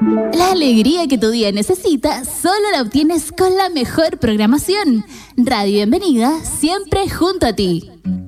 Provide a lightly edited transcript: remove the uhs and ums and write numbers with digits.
La alegría que tu día necesita solo la obtienes con la mejor programación. Radio Bienvenida, siempre junto a ti.